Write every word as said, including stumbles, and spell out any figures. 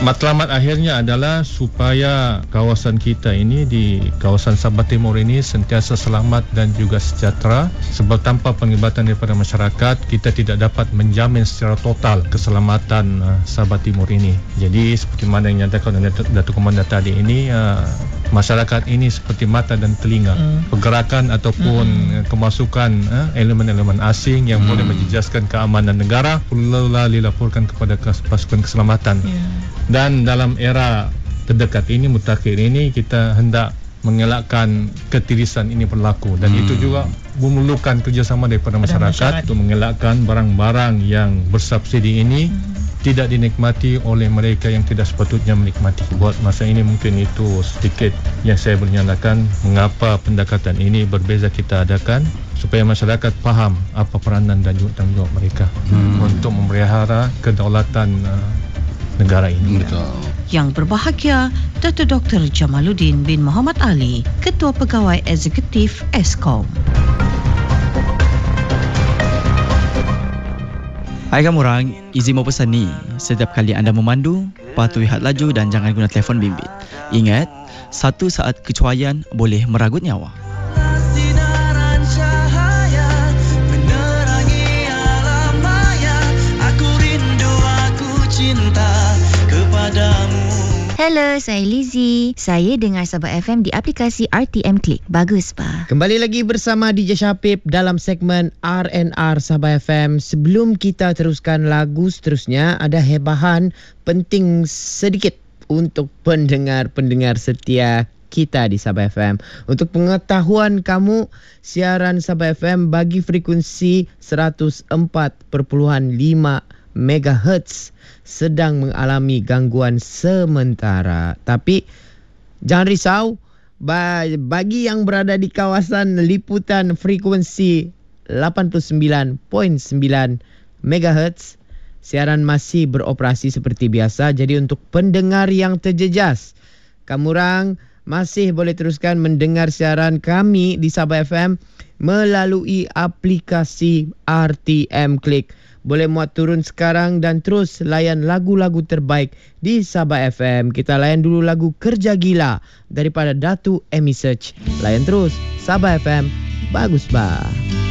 Matlamat akhirnya adalah supaya kawasan kita ini di kawasan Sabah Timur ini sentiasa selamat dan juga sejahtera, sebab tanpa penglibatan daripada masyarakat kita tidak dapat menjamin secara total keselamatan uh, Sabah Timur ini. Jadi seperti mana yang nyatakan oleh Datuk Komandan tadi ini, uh, masyarakat ini seperti mata dan telinga. Hmm. Pergerakan ataupun hmm. kemasukan uh, elemen-elemen asing yang hmm. boleh menjejaskan keamanan negara perlulah dilaporkan kepada pasukan keselamatan. Yeah. Dan dalam era terdekat ini, mutakhir ini, kita hendak mengelakkan ketirisan ini berlaku, dan hmm. itu juga memerlukan kerjasama daripada masyarakat, masyarakat untuk mengelakkan barang-barang yang bersubsidi ini hmm. tidak dinikmati oleh mereka yang tidak sepatutnya menikmati. Buat masa ini mungkin itu sedikit yang saya bernyatakan mengapa pendekatan ini berbeza kita adakan, supaya masyarakat faham apa peranan dan juga tanggungjawab mereka hmm. untuk memelihara kedaulatan uh, negara ini. Betul. Yang berbahagia Datuk Doktor Jamaluddin bin Muhammad Ali, Ketua Pegawai Eksekutif Eskom. Hai kamu orang, izin mau pesan ni. Setiap kali anda memandu, patuhi had laju dan jangan guna telefon bimbit. Ingat, satu saat kecuaian boleh meragut nyawa. Hello, saya Lizzie. Saya dengar Sabah F M di aplikasi R T M Click. Bagus, pa. Kembali lagi bersama D J Syapib dalam segmen R and R Sabah F M. Sebelum kita teruskan lagu seterusnya, ada hebahan penting sedikit untuk pendengar-pendengar setia kita di Sabah F M. Untuk pengetahuan kamu, siaran Sabah F M bagi frekuensi seratus empat perpuluhan lima megahertz sedang mengalami gangguan sementara. Tapi jangan risau, bagi yang berada di kawasan liputan frekuensi lapan puluh sembilan perpuluhan sembilan megahertz, siaran masih beroperasi seperti biasa. Jadi untuk pendengar yang terjejas, kamu orang masih boleh teruskan mendengar siaran kami di Sabah F M melalui aplikasi R T M Click. Boleh muat turun sekarang dan terus layan lagu-lagu terbaik di Sabah F M. Kita layan dulu lagu Kerja Gila daripada Datuk Emi Search. Layan terus Sabah F M. Bagus bah.